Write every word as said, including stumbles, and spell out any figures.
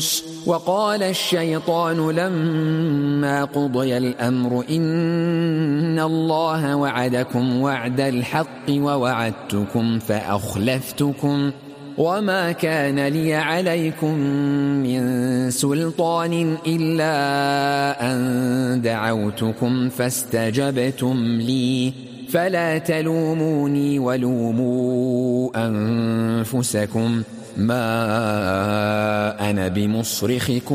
وقال الشيطان لما قضي الأمر إن الله وعدكم وعد الحق ووعدتكم فأخلفتكم وما كان لي عليكم من سلطان إلا أن دعوتكم فاستجبتم لي فلا تلوموني ولوموا أنفسكم ما أنا بمصرخكم